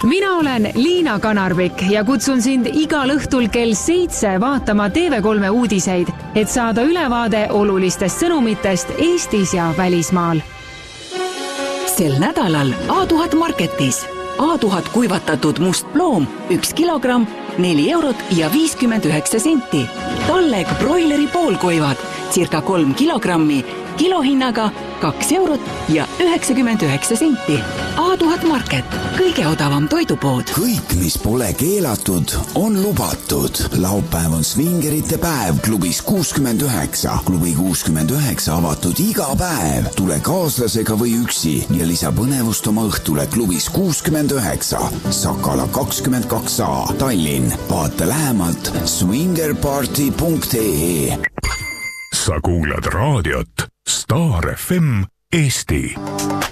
Mina olen Liina Kanarvik ja kutsun sind igal õhtul kell 7 vaatama TV3 uudiseid, et saada ülevaade olulistest sõnumitest Eestis ja välismaal. Sel nädalal A1000 Marketis. A1000 kuivatatud must ploom 1 kilogramm, 4 eurot ja 59 senti. Talleg broileri poolkuivad, circa 3 kilogrammi, kilohinnaga 2 eurot ja 99 senti. A1000 Market, kõige odavam toidupood. Kõik, mis pole keelatud, on lubatud. Laupäev on svingerite päev klubis 69. Klubi 69 avatud iga päev. Tule kaaslasega või üksi ja lisa põnevust oma õhtule klubis 69. Sakala 22A, Tallinn. Vaata lähemalt swingerparty.ee. Sa kuulad raadiot Star FM Eesti.